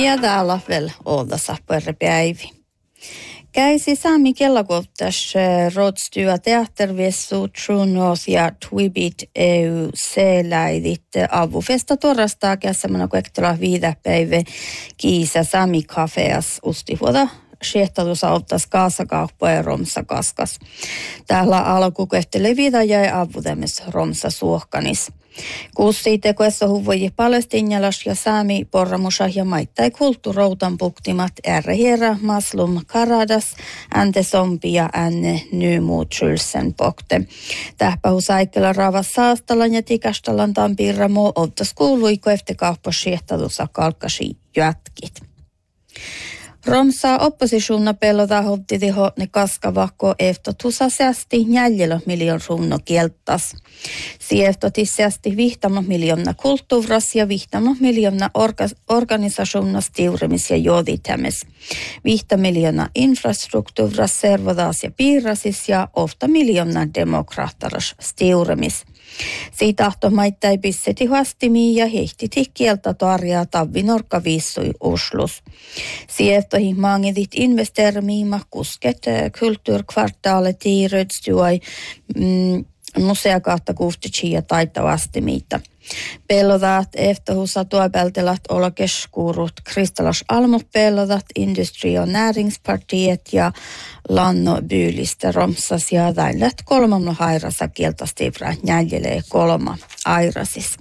Ja täällä veel oldassa päivi. Käisi saami kellakohtas rådstyva teattervessu Trunos ja Twibit EU C-läidit avufesta torrastaa kässämänä kuektela viidepäivä kiisa saami kafeas ustivuota. Siehtatusa ottas kaasakauppa ja romsa kaskas. Täällä alkukehtele vida jäi avutemis romsa suohkanis. Kuussi tekoessa huvoji palestinjalas ja saami porramusa ja maittai kulttuuroutan puktimat ärhiera maslum karadas ante sompi ja änne nymuutsulsen pokte. Tähpähu saikkela raavas saastalan ja tikastalan tampirramo ottas kuuluiko efter kauppa siehtatusa kalkkasi jätkit. Romsa oppositionna pelota hotti ne kaskavakko eftotusa säästi 4 miljoon runno kieltas. Sieftoti säästi 5 miljoona kulttuuras ja 5 miljoona organisationnas tiuremis ja joditämis. 5 miljoona infrastruktuuras servodaas ja piirasis ja 8 miljoona demokraattaras tiuremis. Siitä tahtomaittai pisseti hastimi ja hehtiti kieltä tarjaa tavvinorkka viissui uslus. Sieftohi maangedit investermiima kusket kulttuurkvartaale tiirödstyai museakahta kuftitsi ja taittavasti miitä. Pellodat eftohusa tuopeltelat olkeskuurut kristallas almot pellodat industri- ja näringspartiet ja lanno byylistä romsas ja tällät 3 hairasa kieltastivra njäljelee 3 airasis.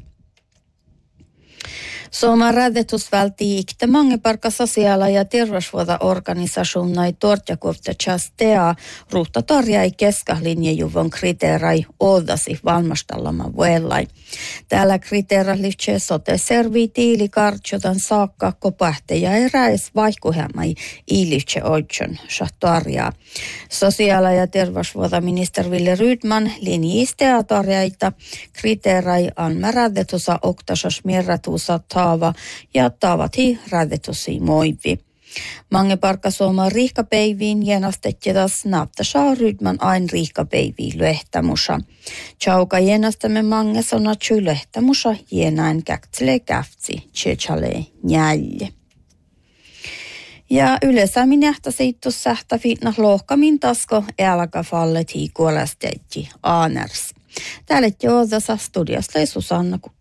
Suomen rädetus vältii ikte mange parka sosiaala- ja terveysvuoda-organisationai tortjakovta chastea ruutta tarjai keskahlinjejuvon kriteerai oldasi valmastallama vuellai. Täällä kriteera lihtsee sote servi tiili kartsotan saakka kopähteja eräis vaihkuhämai iilitse oitson shahtarjaa. Sosiaala- ja terveysvuoda-minister Ville Rydman linjistea tarjaita kriteerai anma rädetusa oktasas mierratusa taava ja taavati rädetusi moivi. Mange parka Suomen riihkapäiviin jenastetjetas naaptasaa Rydman ain riihkapäiviin lyehtämusa. Chauka jenastamme mange sonatsu lyehtämusa jenain käktselee käftsi tsetsalee njälje. Ja yleensä minähtä siittus sähtä fitna lohkamin tasko älkäfallet hiikuolästeetti aaners. Täällä joodassa studiasta Susanna Kukko.